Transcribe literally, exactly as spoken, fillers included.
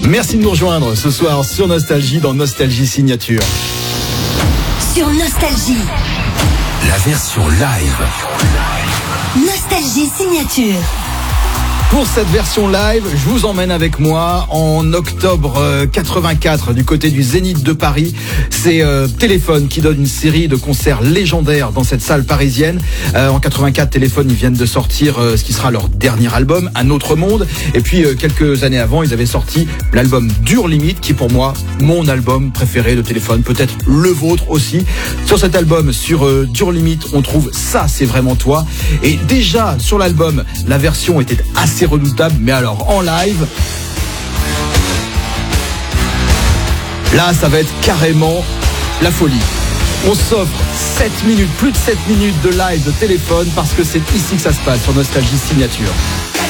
Merci de nous rejoindre ce soir sur Nostalgie dans Nostalgie Signature. Sur Nostalgie, la version live. Nostalgie Signature. Pour cette version live, je vous emmène avec moi en octobre quatre-vingt-quatre du côté du Zénith de Paris. C'est euh, Téléphone qui donne une série de concerts légendaires dans cette salle parisienne. Euh, en quatre-vingt-quatre, Téléphone, ils viennent de sortir euh, ce qui sera leur dernier album, Un autre monde. Et puis euh, quelques années avant, ils avaient sorti l'album Dur Limite, qui est pour moi mon album préféré de Téléphone, peut-être le vôtre aussi. Sur cet album, sur euh, Dur Limite, on trouve Ça c'est vraiment toi. Et déjà sur l'album, la version était assez redoutable, mais alors en live, là ça va être carrément la folie. On s'offre sept minutes, plus de sept minutes de live de Téléphone, parce que c'est ici que ça se passe sur Nostalgie Signature.